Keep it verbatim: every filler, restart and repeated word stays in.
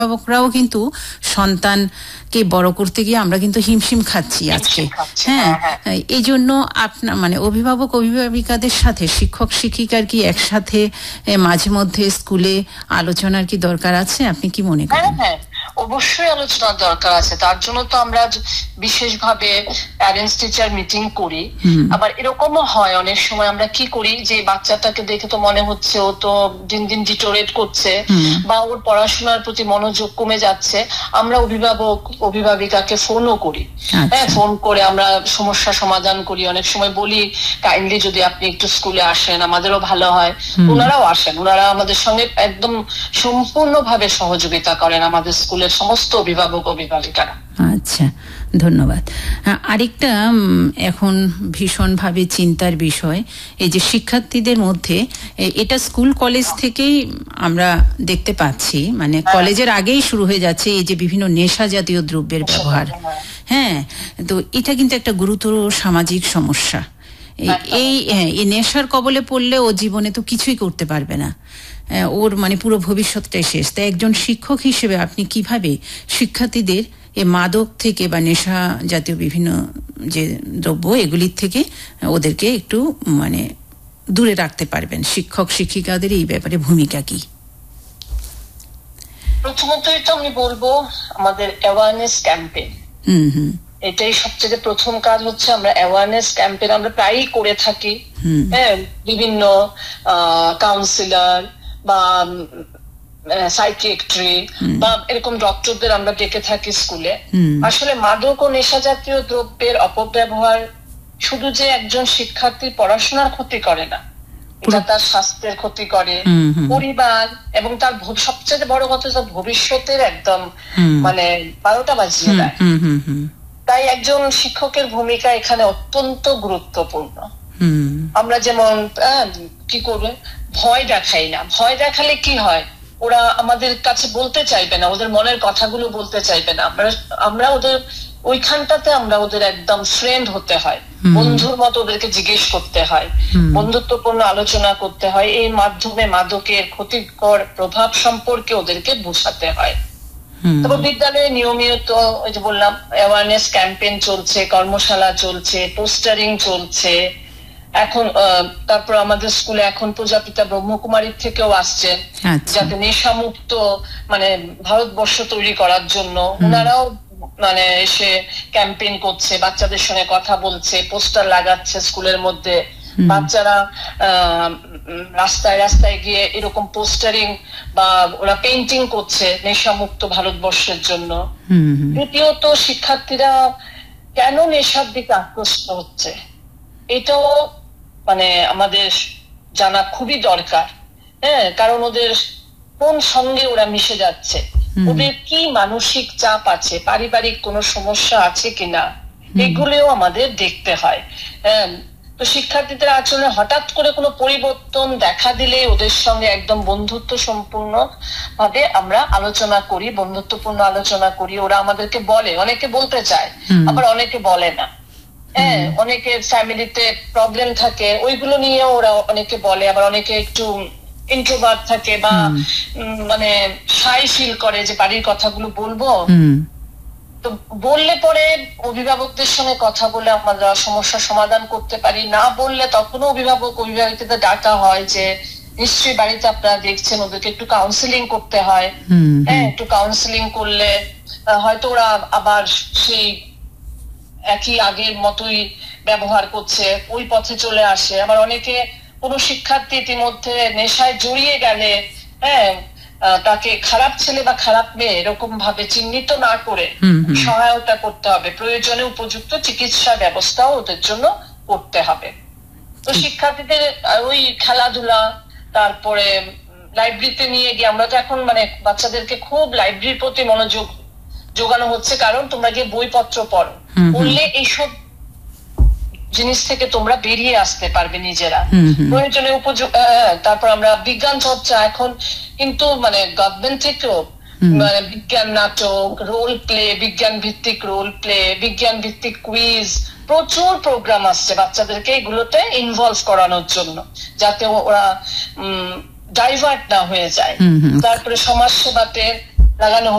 অভিভাবকরাও কিন্তু সন্তানকে বড় করতে গিয়ে আমরা কিন্তু হিমশিম খাচ্ছি আজকে। হ্যাঁ, এই জন্য আপনার মানে অভিভাবক অভিভাবিকাদের সাথে শিক্ষক শিক্ষিকার কি একসাথে মাঝে মধ্যে স্কুলে আলোচনার কি দরকার আছে, আপনি কি মনে করেন? হ্যাঁ, অবশ্যই আলোচনার দরকার আছে। তার জন্য তো আমরা বিশেষভাবে প্যারেন্টস টিচার মিটিং করি। আবার এরকমও হয় অনেক সময় আমরা কি করি, যে বাচ্চাটাকে দেখে তো মনে হচ্ছে ও তো দিন দিন ডিটোরেট করছে বা ওর পড়াশোনার প্রতি মনোযোগ কমে যাচ্ছে, আমরা অভিভাবক অভিভাবিকাকে ফোনও করি। হ্যাঁ, ফোন করে আমরা সমস্যা সমাধান করি। অনেক সময় বলি কাইন্ডলি যদি আপনি একটু স্কুলে আসেন আমাদেরও ভালো হয়। ওনারাও আসেন, ওনারা আমাদের সঙ্গে একদম সম্পূর্ণভাবে সহযোগিতা করেন, আমাদের স্কুলের সমস্ত অভিভাবক অভিভাবিকারা। আচ্ছা, ধন্যবাদ। আরেকটা এখন ভীষণভাবে চিন্তার বিষয়, এই যে শিক্ষার্থীদের মধ্যে, এটা স্কুল কলেজ থেকেই আমরা দেখতে পাচ্ছি, মানে কলেজের আগেই শুরু হয়ে যাচ্ছে এই যে বিভিন্ন নেশা জাতীয় দ্রব্যের ব্যবহার। হ্যাঁ, তো এটা কিন্তু একটা গুরুতর সামাজিক সমস্যা। এই এই নেশার কবলে পড়লে ও জীবনে তো কিছুই করতে পারবে না, ওর মানে পুরো ভবিষ্যৎটাই শেষ। তাই একজন শিক্ষক হিসেবে আপনি কিভাবে শিক্ষার্থীদের এ মাদক থেকে বা নেশা জাতীয় বিভিন্ন যে দ্রব্য এগুলির থেকে ওদেরকে একটু মানে দূরে রাখতে পারবেন? শিক্ষক শিক্ষিকাদের এই ব্যাপারে ভূমিকা কি? প্রথমতই তো আমি বলবো আমাদের অ্যাওয়ারনেস ক্যাম্পেইন, হুম হুম এটাই সবচেয়ে প্রথম কাজ হচ্ছে। আমরা অ্যাওয়ারনেস ক্যাম্পেইন আমরা প্রায়ই করে থাকি। হ্যাঁ, বিভিন্ন কাউন্সিলর বা সাইকিয়াট্রি বা এরকম ডক্টরদের আমরা ডেকে থাকি স্কুলে। আসলে মাদক ও নেশা জাতীয় দ্রব্যের অপব্যবহার শুধু যে একজন শিক্ষার্থীর পড়াশোনার ক্ষতি করে না, এটা তার স্বাস্থ্যের ক্ষতি করে, পরিবার এবং তার সবচেয়ে বড় কথা তার ভবিষ্যতের একদম মানে বারোটা বাজিয়ে দেয়। তাই একজন শিক্ষকের ভূমিকা এখানে অত্যন্ত গুরুত্বপূর্ণ। আমরা যেমন কি করবে, ভয় দেখাই না। ভয় দেখালে কি হয়, ওরা আমাদের কাছে বলতে চাইবে না, ওদের মনের কথাগুলো বলতে চাইবে না। আমরা আমরা ওদের ওইখানটাতে আমরা ওদের একদম ফ্রেন্ড হতে হয়, বন্ধুর মতো ওদেরকে জিজ্ঞেস করতে হয়, বন্ধুত্বপূর্ণ আলোচনা করতে হয়। এই মাধ্যমে মাদকের ক্ষতিকর প্রভাব সম্পর্কে ওদেরকে বোঝাতে হয়। তারপর বিদ্যালয়ে নিয়মিত ওই যে বললাম অ্যাওয়ারনেস ক্যাম্পেইন চলছে, কর্মশালা চলছে, পোস্টারিং চলছে। এখন তারপর আমাদের স্কুলে এখন প্রজাপিতা ব্রহ্মকুমারীর থেকেও আসছে, যাতে নেশা মুক্ত মানে ভারতবর্ষ তৈরি করার জন্য ওনারাও মানে এসে ক্যাম্পেইন করছে, বাচ্চাদের সঙ্গে কথা বলছে, পোস্টার লাগাচ্ছে স্কুলের মধ্যে। বাচ্চারা রাস্তায় রাস্তায় গিয়ে এরকম পোস্টারিং বা ওরা পেইন্টিং করছে নেশা মুক্ত ভারতবর্ষের জন্য। দ্বিতীয়ত, শিক্ষার্থীরা কেন নেশার দিকে আকৃষ্ট হচ্ছে এটাও মানে আমাদের জানা খুবই দরকার। হ্যাঁ, কারণ ওদের কোন সঙ্গে ওরা মিশে যাচ্ছে, ওদের কি মানসিক চাপ আছে, পারিবারিক কোনো সমস্যা আছে কিনা, এগুলোও আমাদের দেখতে হয়। হ্যাঁ, তো শিক্ষার্থীদের আচরণে হঠাৎ করে কোনো পরিবর্তন দেখা দিলে ওদের সঙ্গে একদম বন্ধুত্ব সম্পূর্ণ ভাবে আমরা আলোচনা করি, বন্ধুত্বপূর্ণ আলোচনা করি। ওরা আমাদেরকে বলে, অনেকে বলতে চায়, আবার অনেকে বলে না। হ্যাঁ, অনেকের ফ্যামিলিতে প্রবলেম থাকে, ওইগুলো নিয়ে ওরা অনেকে বলে, আবার অনেকে একটু ইন্ট্রোভার্ট থাকে বা মানে শাই ফিল করে যে বাড়ির কথাগুলো বলবো। তো বললে পরে অভিভাবকদের সঙ্গে কথা বলে আমরা সমস্যার সমাধান করতে পারি, না বললে তখনও অভিভাবক অভিভাবকদের ডাকা হয় যে নিশ্চয়ই বাড়িতে আপনারা দেখছেন, ওদেরকে একটু কাউন্সিলিং করতে হয়। হ্যাঁ, একটু কাউন্সিলিং করলে হয়তো ওরা আবার সেই একই আগের মতোই ব্যবহার করছে, ওই পথে চলে আসে। আবার অনেকে কোনো শিক্ষার্থী ইতিমধ্যে নেশায় জড়িয়ে গেলে হ্যাঁ তাকে খারাপ ছেলে বা খারাপ মেয়ে এরকম ভাবে চিহ্নিত না করে সহায়তা করতে হবে, প্রয়োজনে উপযুক্ত চিকিৎসা ব্যবস্থাও ওদের জন্য করতে হবে। তো শিক্ষার্থীদের ওই খেলাধুলা, তারপরে লাইব্রেরিতে নিয়ে গিয়ে, আমরা তো এখন মানে বাচ্চাদেরকে খুব লাইব্রেরির প্রতি মনোযোগ যোগানো হচ্ছে, কারণ তোমরা গিয়ে বইপত্র পড়ো, পড়লে এইসব জিনিস থেকে তোমরা বেরিয়ে আসতে পারবে নিজেরা, প্রয়োজনে উপযোগ। তারপর আমরা বিজ্ঞান চর্চা, এখন কিন্তু মানে গভর্নমেন্ট থেকেও মানে বিজ্ঞান নাটক, রোল প্লে, বিজ্ঞান ভিত্তিক রোল প্লে, বিজ্ঞান ভিত্তিক কুইজ, প্রচুর প্রোগ্রাম আসছে বাচ্চাদেরকে এগুলোতে ইনভলভ করানোর জন্য, যাতে ওরা উম ডাইভার্ট না হয়ে যায়। তারপরে সমাজ সেবাতে লাগানো